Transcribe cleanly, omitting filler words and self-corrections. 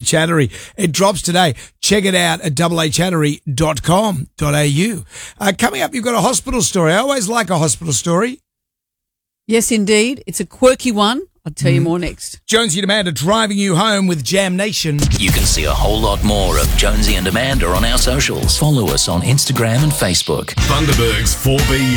Chattery. It drops today. Check it out at aachattery.com.au. Coming up, you've got a hospital story. I always like a hospital story. Yes, indeed. It's a quirky one. I'll tell you more next. Jonesy and Amanda driving you home with Jam Nation. You can see a whole lot more of Jonesy and Amanda on our socials. Follow us on Instagram and Facebook. Thunderberg's 4BU.